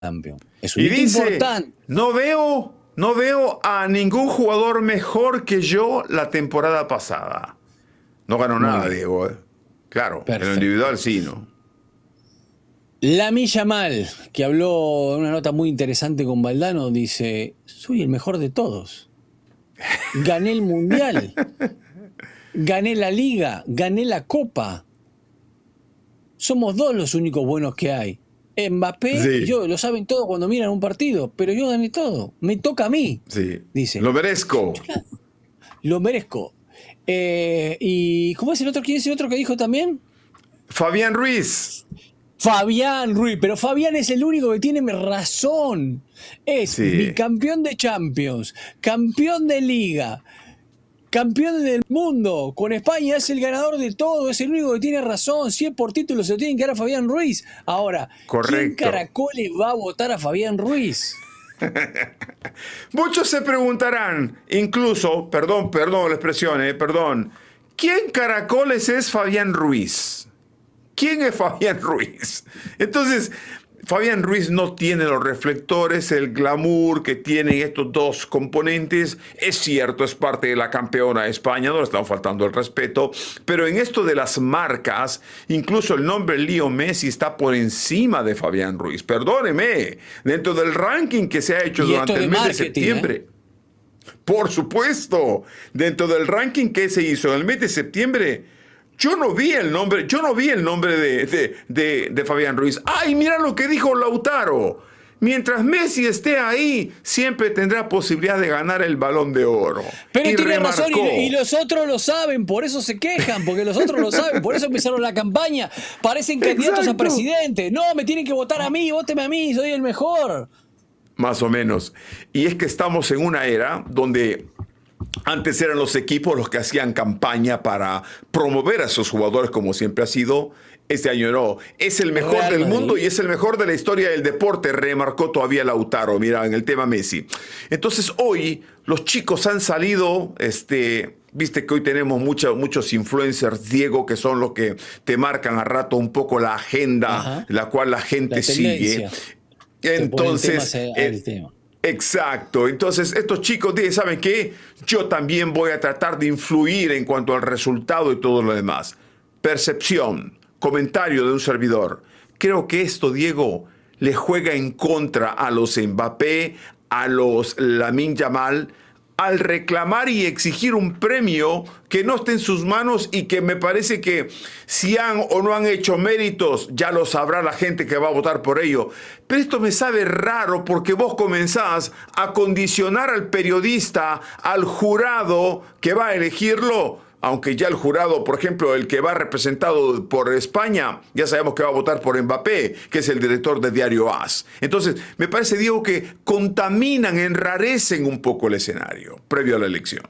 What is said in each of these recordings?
Champions. Es un Y hito dice, importante. no veo a ningún jugador mejor que yo la temporada pasada. No ganó Muy nada, bien. Diego. Claro, en lo Perfecto. individual sí, ¿no? Lamine Yamal, que habló en una nota muy interesante con Valdano, dice, soy el mejor de todos. Gané el Mundial. Gané la Liga. Gané la Copa. Somos dos los únicos buenos que hay. Mbappé y Sí, yo, lo saben todos cuando miran un partido, pero yo gané todo. Me toca a mí, sí. dice. Lo merezco. Lo merezco. ¿Y cómo es el otro? ¿Quién es el otro que dijo también? Fabián Ruiz. Fabián Ruiz, pero Fabián es el único que tiene razón. Es Sí. bicampeón de Champions, campeón de Liga, campeón del mundo. Con España es el ganador de todo, es el único que tiene razón. Si es por título, se lo tienen que dar a Fabián Ruiz. Ahora, ¿quién Correcto. caracoles va a votar a Fabián Ruiz? Muchos se preguntarán, incluso, perdón la expresión, perdón, ¿quién caracoles es Fabián Ruiz? ¿Quién es Fabián Ruiz? Entonces, Fabián Ruiz no tiene los reflectores, el glamour que tienen estos dos componentes. Es cierto, es parte de la campeona de España, no le estamos faltando el respeto, pero en esto de las marcas, incluso el nombre Leo Messi está por encima de Fabián Ruiz. Perdóneme, dentro del ranking que se ha hecho Y durante esto de el mes de marketing, septiembre. Por supuesto, dentro del ranking que se hizo en el mes de septiembre, yo no vi el nombre de Fabián Ruiz. ¡Ay, mira lo que dijo Lautaro! Mientras Messi esté ahí, siempre tendrá posibilidad de ganar el Balón de Oro. Pero Y tiene razón, remarcó, y los otros lo saben, por eso se quejan, porque los otros lo saben, por eso empezaron la campaña. Parecen candidatos a Exacto. presidente. No, me tienen que votar a mí, vóteme a mí, soy el mejor. más o menos. Y es que estamos en una era donde antes eran los equipos los que hacían campaña para promover a sus jugadores, como siempre ha sido. Este año no. Es el mejor Real del Madrid. mundo y es el mejor de la historia del deporte, remarcó todavía Lautaro, mira, en el tema Messi. Entonces hoy los chicos han salido, viste que hoy tenemos muchos influencers, Diego, que son los que te marcan a rato un poco la agenda, Ajá. la cual la gente La sigue. tendencia. Entonces, El tema. exacto. Entonces, estos chicos dicen, ¿saben qué? Yo también voy a tratar de influir en cuanto al resultado y todo lo demás. Percepción, comentario de un servidor. Creo que esto, Diego, le juega en contra a los Mbappé, a los Lamine Yamal, al reclamar y exigir un premio que no esté en sus manos y que me parece que si han o no han hecho méritos, ya lo sabrá la gente que va a votar por ello. Pero esto me sabe raro porque vos comenzás a condicionar al periodista, al jurado que va a elegirlo, aunque ya el jurado, por ejemplo, el que va representado por España, ya sabemos que va a votar por Mbappé, que es el director de Diario AS. Entonces, me parece, Diego, que contaminan, enrarecen un poco el escenario previo a la elección.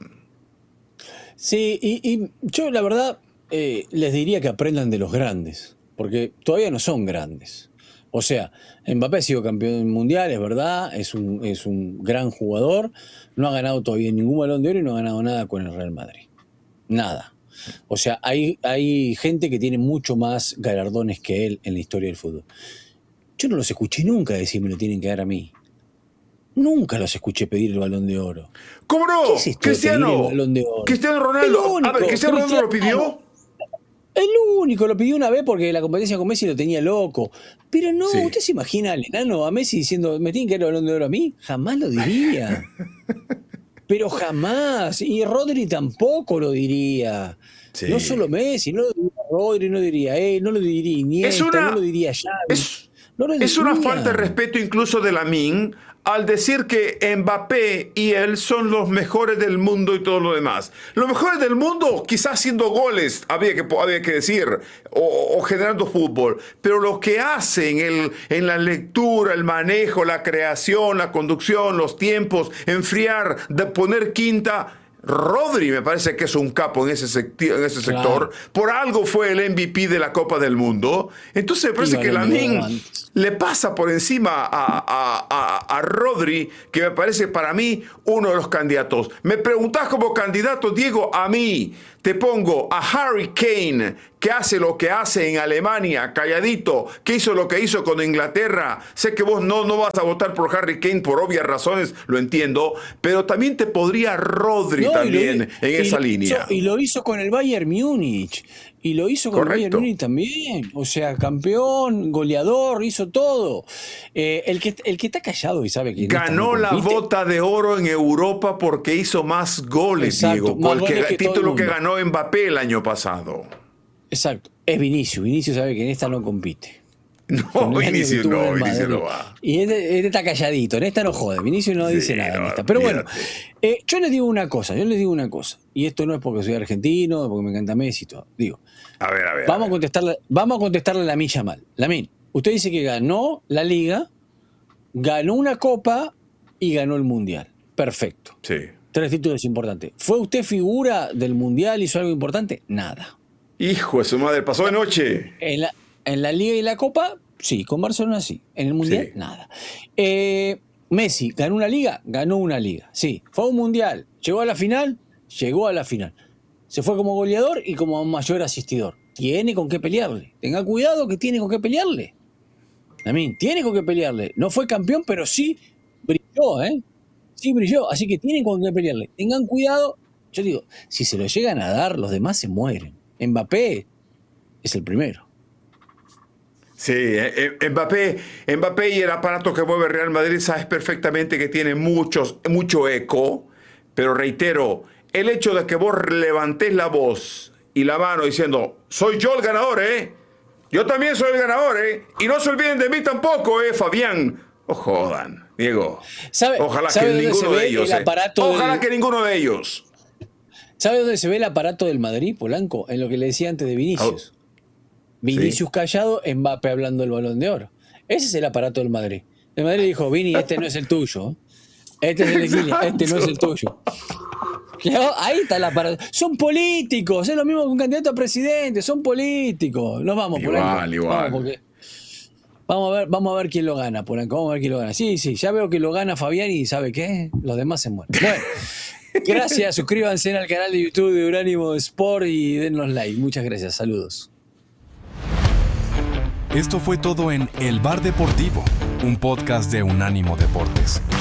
Sí, y yo la verdad les diría que aprendan de los grandes, porque todavía no son grandes. O sea, Mbappé ha sido campeón mundial, es verdad, es un gran jugador, no ha ganado todavía ningún Balón de Oro y no ha ganado nada con el Real Madrid. Nada. O sea, hay gente que tiene mucho más galardones que él en la historia del fútbol. Yo no los escuché nunca decir me lo tienen que dar a mí. Nunca los escuché pedir el Balón de Oro. ¿Cómo no? ¿Qué es esto de pedir el Cristiano. Balón de Oro? Cristiano El Ronaldo. único, A ver, ¿Cristiano Ronaldo lo pidió? El único lo pidió una vez porque la competencia con Messi lo tenía loco. Pero no, Sí. ¿usted se imagina al enano a Messi diciendo me tienen que dar el Balón de Oro a mí? Jamás lo diría. Pero jamás. Y Rodri tampoco lo diría. Sí. No solo Messi, no lo diría Rodri, no lo diría él, no lo diría Iniesta, no lo diría Xavi. No lo Es una diría. falta de respeto incluso de Lamine al decir que Mbappé y él son los mejores del mundo y todo lo demás. Los mejores del mundo, quizás haciendo goles, había que decir, o generando fútbol, pero lo que hacen en la lectura, el manejo, la creación, la conducción, los tiempos, enfriar, de poner quinta. Rodri me parece que es un capo en ese sector. Claro. Por algo fue el MVP de la Copa del Mundo. Entonces me parece que Lamine le pasa por encima a Rodri, que me parece para mí uno de los candidatos. Me preguntás como candidato, Diego, a mí. Te pongo a Harry Kane, que hace lo que hace en Alemania, calladito, que hizo lo que hizo con Inglaterra. Sé que vos no vas a votar por Harry Kane por obvias razones, lo entiendo, pero también te podría Rodri también en esa línea. Y lo hizo con el Bayern Múnich. Y lo hizo con el Bayern Múnich también. O sea, campeón, goleador, hizo todo. El que está callado y sabe que ganó la bota de oro en Europa porque hizo más goles, Diego. El título que ganó Mbappé el año pasado. Exacto. Es Vinicius. Vinicius sabe que en esta no compite. No, Vinicius no va. Y este está calladito. En esta no jode. Vinicius no dice nada en esta. Pero bueno, yo les digo una cosa. Y esto no es porque soy argentino, porque me encanta Messi y todo. Digo, a ver. Vamos a contestarle a Lamine Yamal. Lamine, usted dice que ganó la Liga, ganó una Copa y ganó el Mundial. Perfecto. Sí. 3 títulos importantes. ¿Fue usted figura del Mundial? ¿Hizo algo importante? Nada. Hijo de su madre, pasó de noche. En la Liga y la Copa, sí. Con Barcelona, sí. En el Mundial, sí. Nada. Messi, ¿ganó una Liga? Ganó una Liga. Sí. ¿Fue a un Mundial? ¿Llegó a la final? Llegó a la final. Se fue como goleador y como mayor asistidor. Tiene con qué pelearle. Tenga cuidado que tiene con qué pelearle. Lamine, tiene con qué pelearle. No fue campeón, pero sí brilló, ¿eh? Sí brilló. Así que tienen con qué pelearle. Tengan cuidado. Yo digo, si se lo llegan a dar, los demás se mueren. Mbappé es el primero. Sí, Mbappé y el aparato que mueve Real Madrid sabes perfectamente que tiene mucho eco, pero reitero, el hecho de que vos levantés la voz y la mano diciendo, soy yo el ganador, yo también soy el ganador, y no se olviden de mí tampoco, Fabián. O jodan, Diego. Ojalá que ninguno de ellos. Ojalá que ninguno de ellos. ¿Sabe dónde se ve el aparato del Madrid, Polanco? En lo que le decía antes de Vinicius. Vinicius callado, Mbappé hablando del Balón de Oro. Ese es el aparato del Madrid. El Madrid dijo, Vini, este no es el tuyo. Este es el de Kylian, este no es el tuyo. Ahí está el aparato. Son políticos, es lo mismo que un candidato a presidente, son políticos. Nos vamos, Polanco. Igual. Vamos a ver quién lo gana, Polanco. Vamos a ver quién lo gana. Sí, ya veo que lo gana Fabián y ¿sabe qué? Los demás se mueren. Bueno, gracias. Suscríbanse al canal de YouTube de Unánimo Sport y dennos like. Muchas gracias. Saludos. Esto fue todo en El Bar Deportivo, un podcast de Unánimo Deportes.